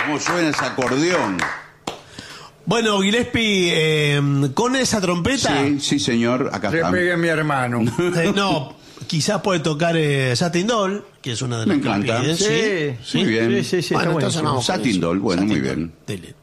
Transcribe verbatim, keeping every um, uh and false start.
¿Cómo suena ese acordeón? Bueno, Gillespie, eh, con esa trompeta... Sí, sí, señor, acá Le está. pegué a mi hermano. Eh, no, quizás puede tocar eh, Satin Doll, que es una de Me las que encanta. piden, Sí, sí. Muy bien. Sí, sí, sí, Bueno, está entonces buenísimo. vamos con Satin eso. Doll, bueno, Satin muy Doll. bien. Dele.